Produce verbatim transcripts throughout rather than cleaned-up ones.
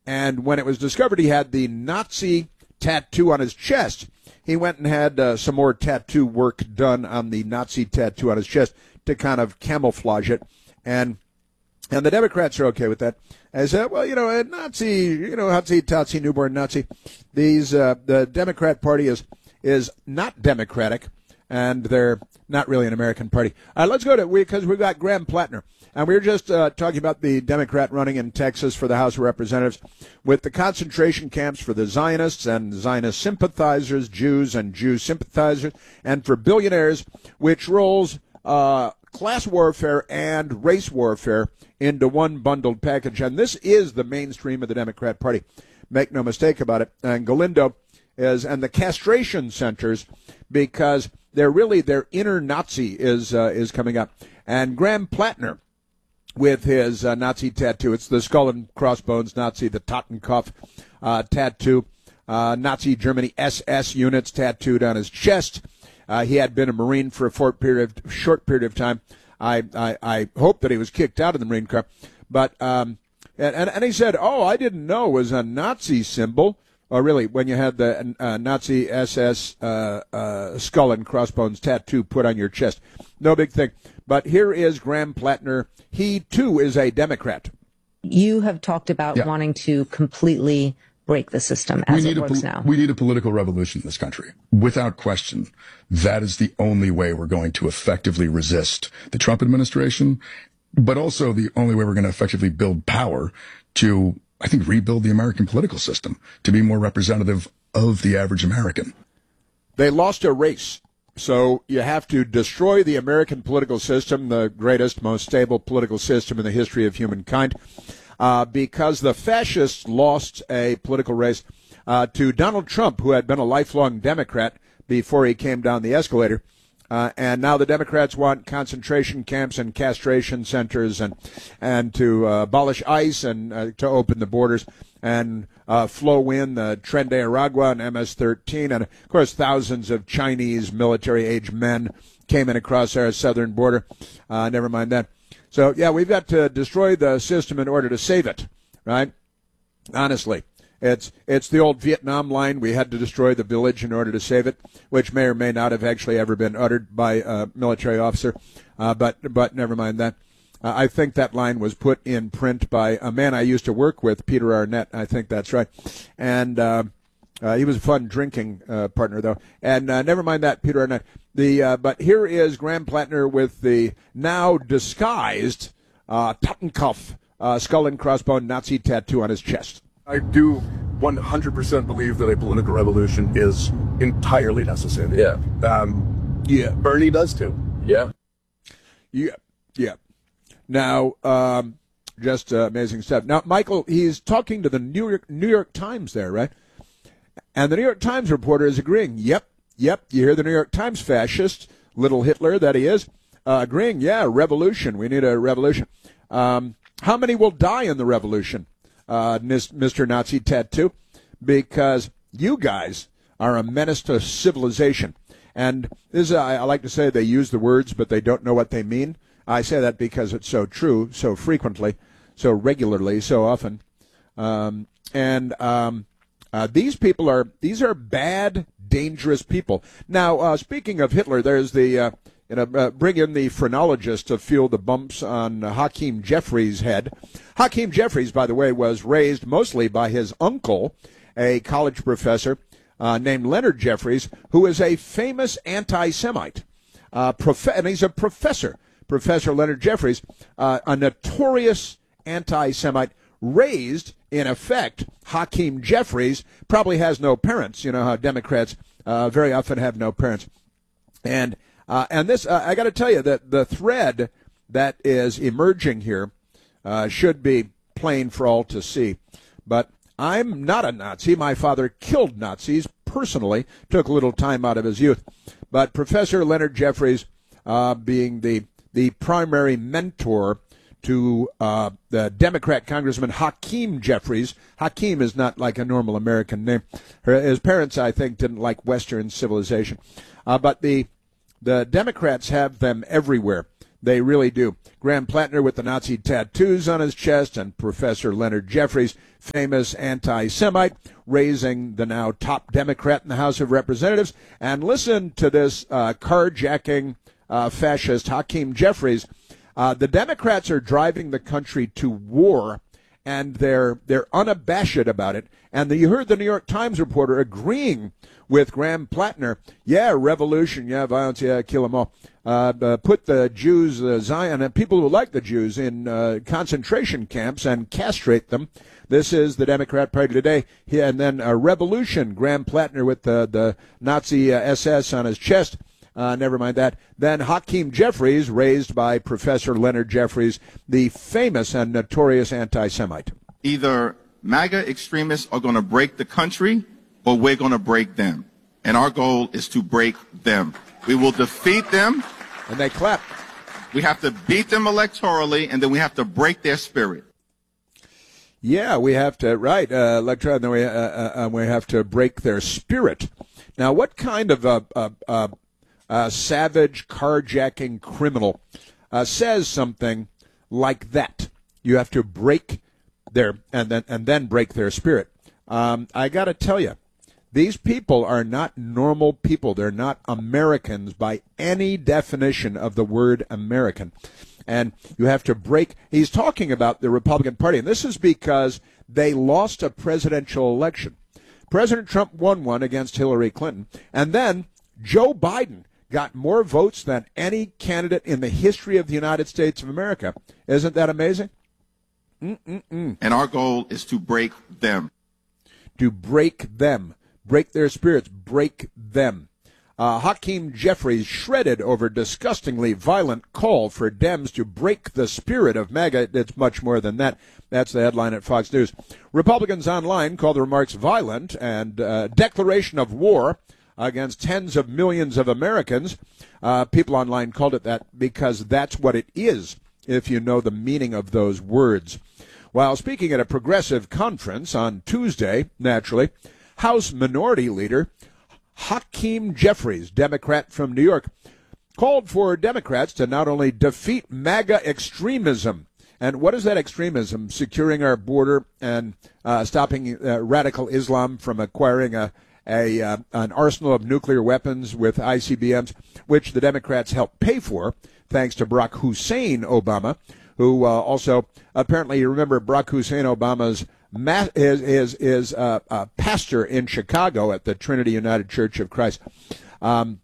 And when it was discovered he had the Nazi tattoo on his chest, he went and had uh, some more tattoo work done on the Nazi tattoo on his chest to kind of camouflage it. And and the Democrats are okay with that. I said, well, you know, a Nazi, you know, Nazi, Nazi, newborn Nazi. These, uh, the Democrat Party is is not democratic, and they're not really an American party. All right, let's go to, because we, we've got Graham Plattner. And we were just uh, talking about the Democrat running in Texas for the House of Representatives with the concentration camps for the Zionists and Zionist sympathizers, Jews and Jew sympathizers, and for billionaires, which rolls uh, class warfare and race warfare into one bundled package. And this is the mainstream of the Democrat Party. Make no mistake about it. And Galindo is, and the castration centers, because they're really, their inner Nazi is uh, is coming up. And Graham Plattner, with his uh, Nazi tattoo. It's the skull and crossbones Nazi, the Totenkopf uh, tattoo. Uh, Nazi Germany S S units tattooed on his chest. Uh, he had been a Marine for a short period of, short period of time. I, I, I hope that he was kicked out of the Marine Corps. But, um, and, and he said, oh, I didn't know it was a Nazi symbol. Oh, really, when you had the uh, Nazi S S uh, uh, skull and crossbones tattoo put on your chest. No big thing. But here is Graham Plattner. He, too, is a Democrat. You have talked about yeah. wanting to completely break the system as it works now. We need a political revolution in this country. Without question, that is the only way we're going to effectively resist the Trump administration, but also the only way we're going to effectively build power to, I think, rebuild the American political system to be more representative of the average American. They lost a race. So you have to destroy the American political system, the greatest, most stable political system in the history of humankind, uh, because the fascists lost a political race uh, to Donald Trump, who had been a lifelong Democrat before he came down the escalator. Uh, and now the Democrats want concentration camps and castration centers and and to uh, abolish ICE and uh, to open the borders and uh, flow in the Tren de Aragua and M S thirteen. And, of course, thousands of Chinese military-age men came in across our southern border. Uh, never mind that. So, yeah, we've got to destroy the system in order to save it, right? Honestly. It's it's the old Vietnam line, we had to destroy the village in order to save it, which may or may not have actually ever been uttered by a military officer, uh, but but never mind that. Uh, I think that line was put in print by a man I used to work with, Peter Arnett. I think that's right. And uh, uh, he was a fun drinking uh, partner, though. And uh, never mind that, Peter Arnett. The, uh, but here is Graham Plattner with the now disguised uh, Totenkopf uh, skull and crossbone Nazi tattoo on his chest. I do one hundred percent believe that a political revolution is entirely necessary. Yeah. Um, yeah. Bernie does too. Yeah. Yeah. Yeah. Now, um, just uh, amazing stuff. Now, Michael, he's talking to the New York New York Times there, right? And the New York Times reporter is agreeing. Yep. Yep. You hear the New York Times fascist, little Hitler that he is, uh, agreeing. Yeah, revolution. We need a revolution. Um, how many will die in the revolution? Uh, Mister Nazi tattoo, because you guys are a menace to civilization. And this is, I, I like to say they use the words, but they don't know what they mean. I say that because it's so true, so frequently, so regularly, so often. Um, and um, uh, these people are, these are bad, dangerous people. Now, uh, speaking of Hitler, there's the, uh, you know, uh, bring in the phrenologist to feel the bumps on uh, Hakeem Jeffries' head. Hakeem Jeffries, by the way, was raised mostly by his uncle, a college professor uh, named Leonard Jeffries, who is a famous anti-Semite. Uh, prof- and he's a professor, Professor Leonard Jeffries, uh, a notorious anti-Semite, raised, in effect, Hakeem Jeffries, probably has no parents. You know how Democrats uh, very often have no parents. And Uh, and this, uh, I got to tell you that the thread that is emerging here uh, should be plain for all to see. But I'm not a Nazi. My father killed Nazis personally, took a little time out of his youth. But Professor Leonard Jeffries, uh, being the the primary mentor to uh, the Democrat Congressman Hakeem Jeffries. Hakeem is not like a normal American name. Her, his parents, I think, didn't like Western civilization. Uh, but the The Democrats have them everywhere. They really do. Graham Plattner with the Nazi tattoos on his chest, and Professor Leonard Jeffries, famous anti-Semite, raising the now top Democrat in the House of Representatives. And listen to this uh, carjacking uh, fascist, Hakeem Jeffries. Uh, the Democrats are driving the country to war, and they're they're unabashed about it. And the, you heard the New York Times reporter agreeing with Graham Plattner. Yeah, revolution, yeah, violence, yeah, kill them all. Uh, uh, put the Jews, uh, Zion, and people who like the Jews in uh, concentration camps and castrate them. This is the Democrat Party today. He, and then a revolution, Graham Plattner with the, the Nazi uh, S S on his chest. Uh, never mind that. Then Hakeem Jeffries, raised by Professor Leonard Jeffries, the famous and notorious anti-Semite. Either MAGA extremists are going to break the country, or we're going to break them. And our goal is to break them. We will defeat them. And they clap. We have to beat them electorally, and then we have to break their spirit. Yeah, we have to, right, uh, electorally, and then we, uh, uh, we have to break their spirit. Now, what kind of a, a, a, a savage carjacking criminal uh, says something like that? You have to break their, and then, and then break their spirit. Um, I got to tell you, these people are not normal people. They're not Americans by any definition of the word American. And you have to break. He's talking about the Republican Party, and this is because they lost a presidential election. President Trump won one against Hillary Clinton, and then Joe Biden got more votes than any candidate in the history of the United States of America. Isn't that amazing? Mm-mm-mm. And our goal is to break them. To break them. Break their spirits. Break them. Uh, Hakeem Jeffries shredded over disgustingly violent call for Dems to break the spirit of MAGA. It's much more than that. That's the headline at Fox News. Republicans online call the remarks violent and uh, declaration of war against tens of millions of Americans. Uh, people online called it that because that's what it is, if you know the meaning of those words. While speaking at a progressive conference on Tuesday, naturally, House Minority Leader Hakeem Jeffries, Democrat from New York, called for Democrats to not only defeat MAGA extremism, and what is that extremism? Securing our border and uh, stopping uh, radical Islam from acquiring a, a uh, an arsenal of nuclear weapons with I C B Ms, which the Democrats helped pay for, thanks to Barack Hussein Obama, who uh, also, apparently, you remember Barack Hussein Obama's ma- is is, is uh, a pastor in Chicago at the Trinity United Church of Christ. Um,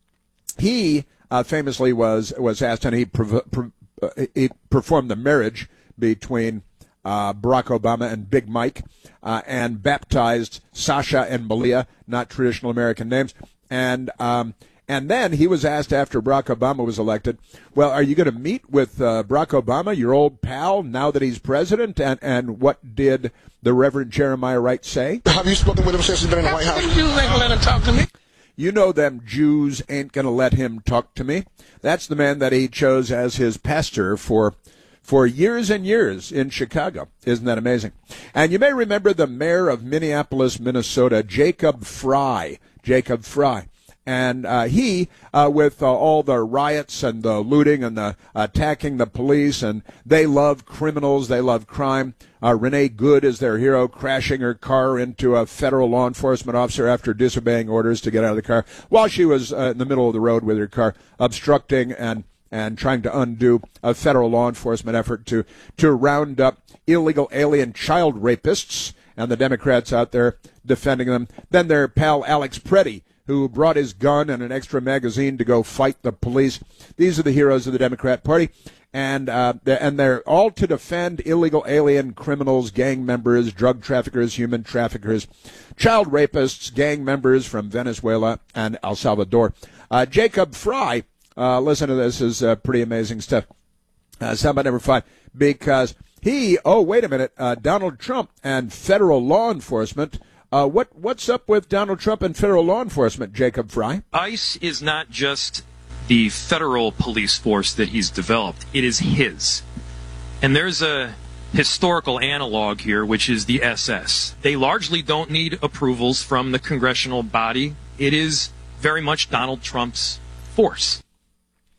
he uh, famously was was asked, and he, prov- pro- uh, he performed the marriage between uh, Barack Obama and Big Mike, uh, and baptized Sasha and Malia, not traditional American names, and um, And then he was asked after Barack Obama was elected, well, are you going to meet with uh, Barack Obama, your old pal, now that he's president? And, and what did the Reverend Jeremiah Wright say? Have you spoken with him since he's been in the White House? Them Jews ain't going to let him talk to me. You know them Jews ain't going to let him talk to me. That's the man that he chose as his pastor for for years and years in Chicago. Isn't that amazing? And you may remember the mayor of Minneapolis, Minnesota, Jacob Frey. Jacob Frey. And uh, he, uh, with uh, all the riots and the looting and the attacking the police, and they love criminals, they love crime. Uh, Renee Good is their hero, crashing her car into a federal law enforcement officer after disobeying orders to get out of the car while she was uh, in the middle of the road with her car, obstructing and and trying to undo a federal law enforcement effort to to round up illegal alien child rapists, and the Democrats out there defending them. Then their pal Alex Preddy, who brought his gun and an extra magazine to go fight the police. These are the heroes of the Democrat Party, and uh, they're, and they're all to defend illegal alien criminals, gang members, drug traffickers, human traffickers, child rapists, gang members from Venezuela and El Salvador. Uh, Jacob Frey, uh, listen to this, is uh, pretty amazing stuff. Uh, soundbite number five, because he, oh, wait a minute, uh, Donald Trump and federal law enforcement. Uh, what what's up with Donald Trump and federal law enforcement, Jacob Frey? ICE is not just the federal police force that he's developed. It is his. And there's a historical analog here, which is the S S. They largely don't need approvals from the congressional body. It is very much Donald Trump's force.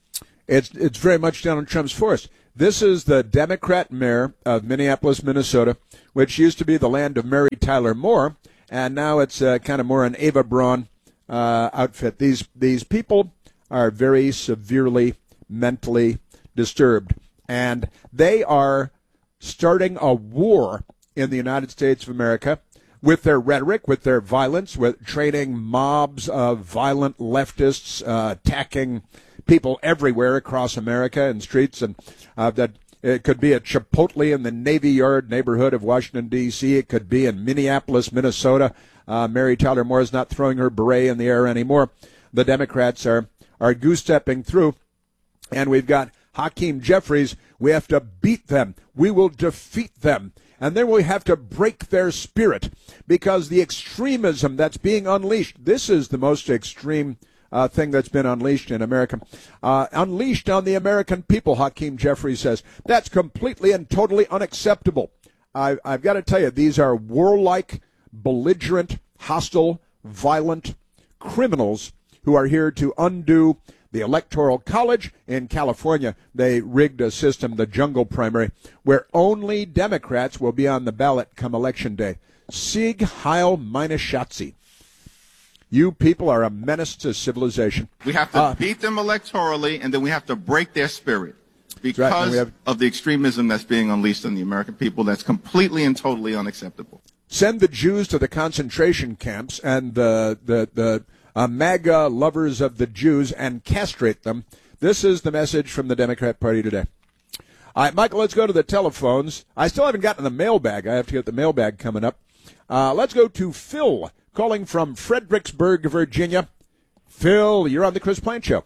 It's it's very much Donald Trump's force. This is the Democrat mayor of Minneapolis, Minnesota, which used to be the land of Mary Tyler Moore, and now it's uh, kind of more an Ava Braun uh, outfit. These these people are very severely mentally disturbed, and they are starting a war in the United States of America with their rhetoric, with their violence, with training mobs of violent leftists, uh, attacking people everywhere across America and streets, and uh, that it could be at Chipotle in the Navy Yard neighborhood of Washington, D C It could be in Minneapolis, Minnesota. Uh, Mary Tyler Moore is not throwing her beret in the air anymore. The Democrats are, are goose-stepping through, and we've got Hakeem Jeffries. We have to beat them. We will defeat them. And then we have to break their spirit, because the extremism that's being unleashed, this is the most extreme uh, thing that's been unleashed in America. Uh, unleashed on the American people, Hakeem Jeffries says. That's completely and totally unacceptable. I, I've got to tell you, these are warlike, belligerent, hostile, violent criminals who are here to undo the Electoral College in California. They rigged a system, the jungle primary, where only Democrats will be on the ballot come Election Day. Sieg Heil meine Schatzi. You people are a menace to civilization. We have to uh, beat them electorally, and then we have to break their spirit because right, have, of the extremism that's being unleashed on the American people. That's completely and totally unacceptable. Send the Jews to the concentration camps and the the the uh, MAGA lovers of the Jews and castrate them. This is the message from the Democrat Party today. All right, Michael, let's go to the telephones. I still haven't gotten the mailbag. I have to get the mailbag coming up. Uh, let's go to Phil, calling from Fredericksburg, Virginia. Phil, you're on the Chris Plant Show.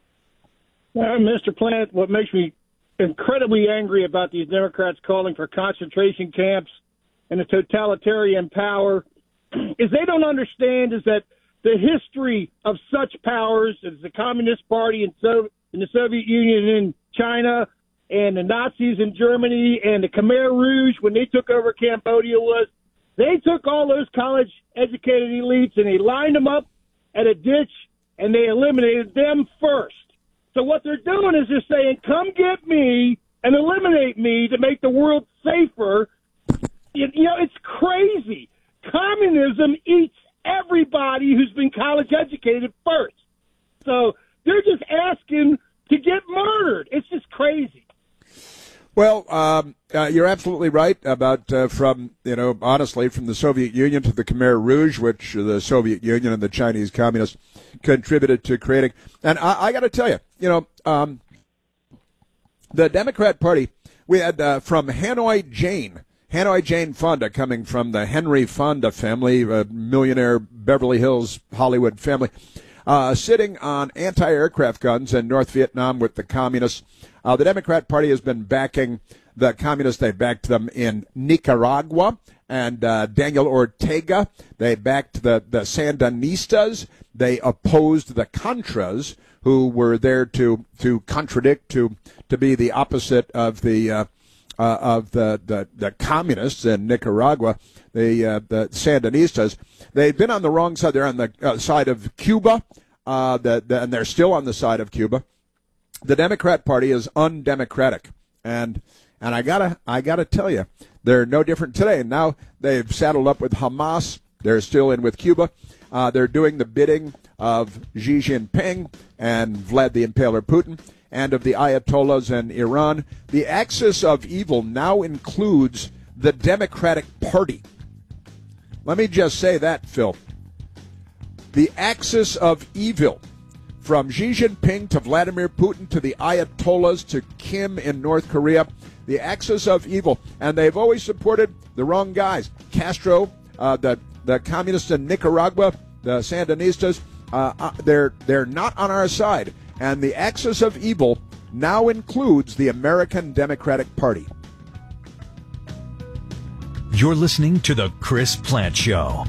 Uh, Mister Plant, what makes me incredibly angry about these Democrats calling for concentration camps and a totalitarian power is they don't understand is that the history of such powers as the Communist Party in, so- in the Soviet Union in China and the Nazis in Germany and the Khmer Rouge when they took over Cambodia was they took all those college-educated elites and they lined them up at a ditch and they eliminated them first. So what they're doing is they're saying, come get me and eliminate me to make the world safer. You, you know, it's crazy. Communism eats everybody who's been college-educated first. So they're just asking to get murdered. It's just crazy. Well, um, uh, you're absolutely right about uh, from, you know, honestly, from the Soviet Union to the Khmer Rouge, which the Soviet Union and the Chinese Communists contributed to creating. And I, I got to tell you, you know, um, the Democrat Party, we had uh, from Hanoi Jane, Hanoi Jane Fonda, coming from the Henry Fonda family, a millionaire Beverly Hills Hollywood family, uh, sitting on anti-aircraft guns in North Vietnam with the communists. Uh, the Democrat Party has been backing the communists. They backed them in Nicaragua and uh, Daniel Ortega. They backed the, the Sandinistas. They opposed the Contras, who were there to to contradict, to to be the opposite of the uh, uh, of the, the the communists in Nicaragua. The uh, the Sandinistas. They've been on the wrong side. They're on the uh, side of Cuba. Uh, the, the, and they're still on the side of Cuba. The Democrat Party is undemocratic, and and I gotta I gotta tell you, they're no different today. Now they've saddled up with Hamas. They're still in with Cuba. Uh, they're doing the bidding of Xi Jinping and Vlad the Impaler Putin, and of the Ayatollahs in Iran. The axis of evil now includes the Democratic Party. Let me just say that, Phil. The axis of evil, from Xi Jinping to Vladimir Putin to the Ayatollahs to Kim in North Korea, the axis of evil. And they've always supported the wrong guys. Castro, uh, the, the communists in Nicaragua, the Sandinistas, uh, uh, they're, they're not on our side. And the axis of evil now includes the American Democratic Party. You're listening to The Chris Plant Show.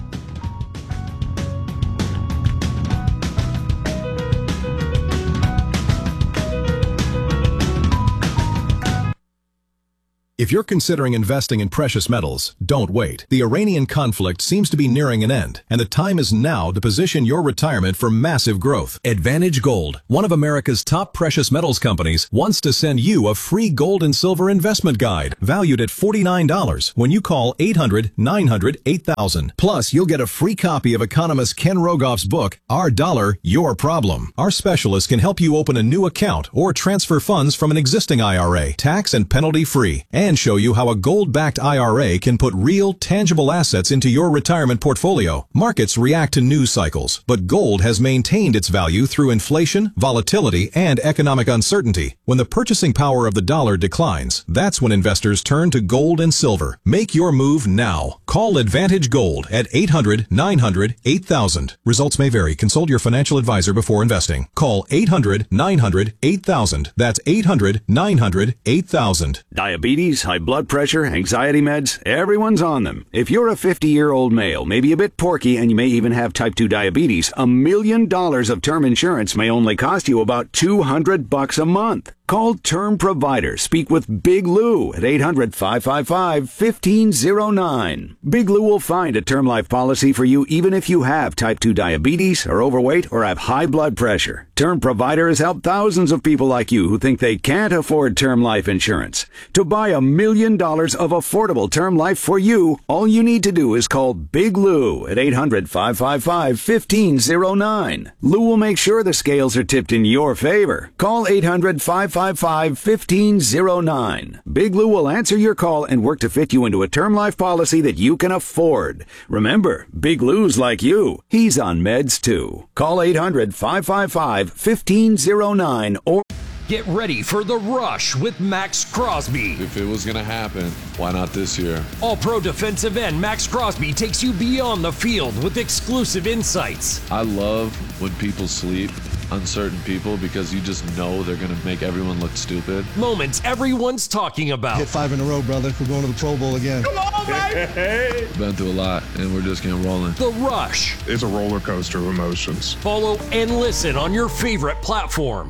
If you're considering investing in precious metals, don't wait. The Iranian conflict seems to be nearing an end, and the time is now to position your retirement for massive growth. Advantage Gold, one of America's top precious metals companies, wants to send you a free gold and silver investment guide valued at forty-nine dollars when you call eight hundred, nine hundred, eight thousand. Plus, you'll get a free copy of economist Ken Rogoff's book, Our Dollar, Your Problem. Our specialist can help you open a new account or transfer funds from an existing I R A, tax and penalty free, and show you how a gold-backed I R A can put real, tangible assets into your retirement portfolio. Markets react to news cycles, but gold has maintained its value through inflation, volatility, and economic uncertainty. When the purchasing power of the dollar declines, that's when investors turn to gold and silver. Make your move now. Call Advantage Gold at eight hundred, nine hundred, eight thousand. Results may vary. Consult your financial advisor before investing. Call eight hundred, nine hundred, eight thousand. That's eight hundred, nine hundred, eight thousand. Diabetes, high blood pressure, anxiety meds, everyone's on them. If you're a fifty-year-old male, maybe a bit porky, and you may even have type two diabetes, a million dollars of term insurance may only cost you about two hundred bucks a month. Call Term Provider. Speak with Big Lou at eight hundred, five five five, one five zero nine. Big Lou will find a term life policy for you even if you have type two diabetes, are overweight, or have high blood pressure. Term Provider has helped thousands of people like you who think they can't afford term life insurance. To buy a million dollars of affordable term life for you, all you need to do is call Big Lou at eight hundred, five five five, one five zero nine. Lou will make sure the scales are tipped in your favor. Call eight hundred, five five five, one five zero nine. Big Lou will answer your call and work to fit you into a term life policy that you can afford. Remember, Big Lou's like you. He's on meds too. Call eight hundred, five five five, one five zero nine or get ready for The Rush with Max Crosby. If it was going to happen, why not this year? All-pro defensive end Max Crosby takes you beyond the field with exclusive insights. I love when people sleep, uncertain people, because you just know they're going to make everyone look stupid. Moments everyone's talking about. Hit five in a row, brother. We're going to the Pro Bowl again. Come on, baby! Been through a lot, and we're just getting rolling. The Rush. It's a roller coaster of emotions. Follow and listen on your favorite platform.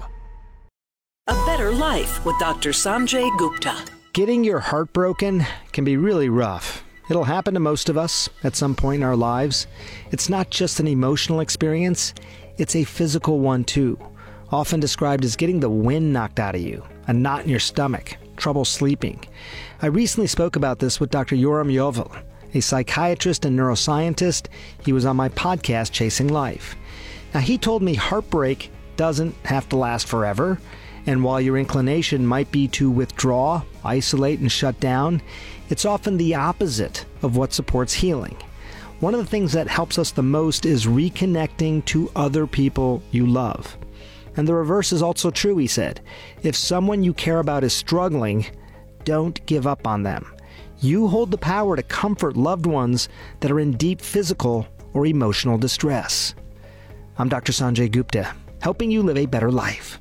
A Better Life with Doctor Sanjay Gupta. Getting your heart broken can be really rough. It'll happen to most of us at some point in our lives. It's not just an emotional experience, it's a physical one too. Often described as getting the wind knocked out of you, a knot in your stomach, trouble sleeping. I recently spoke about this with Doctor Yoram Yovel, a psychiatrist and neuroscientist. He was on my podcast, Chasing Life. Now, he told me heartbreak doesn't have to last forever. And while your inclination might be to withdraw, isolate, and shut down, it's often the opposite of what supports healing. One of the things that helps us the most is reconnecting to other people you love. And the reverse is also true, he said. If someone you care about is struggling, don't give up on them. You hold the power to comfort loved ones that are in deep physical or emotional distress. I'm Doctor Sanjay Gupta, helping you live a better life.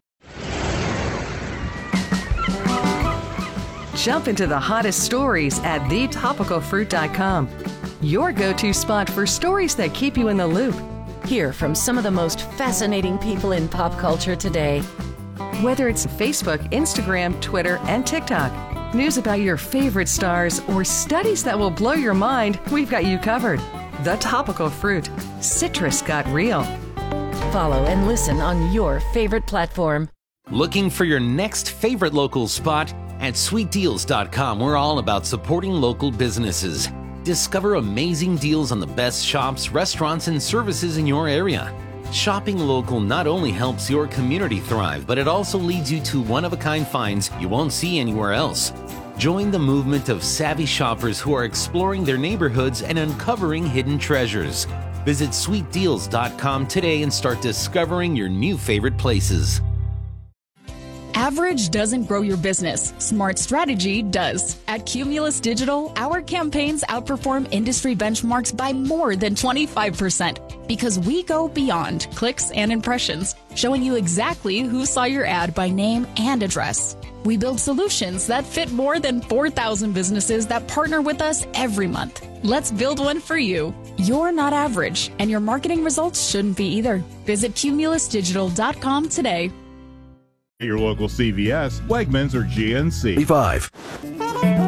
Jump into the hottest stories at the topical fruit dot com. Your go-to spot for stories that keep you in the loop. Hear from some of the most fascinating people in pop culture today. Whether it's Facebook, Instagram, Twitter, and TikTok, news about your favorite stars, or studies that will blow your mind, we've got you covered. The Topical Fruit. Citrus got real. Follow and listen on your favorite platform. Looking for your next favorite local spot? At sweet deals dot com, we're all about supporting local businesses. Discover amazing deals on the best shops, restaurants, and services in your area. Shopping local not only helps your community thrive, but it also leads you to one-of-a-kind finds you won't see anywhere else. Join the movement of savvy shoppers who are exploring their neighborhoods and uncovering hidden treasures. Visit sweet deals dot com today and start discovering your new favorite places. Average doesn't grow your business. Smart strategy does. At Cumulus Digital, our campaigns outperform industry benchmarks by more than twenty-five percent because we go beyond clicks and impressions, showing you exactly who saw your ad by name and address. We build solutions that fit more than four thousand businesses that partner with us every month. Let's build one for you. You're not average, and your marketing results shouldn't be either. Visit Cumulus Digital dot com today. Your local C V S, Wegmans, or G N C. Five.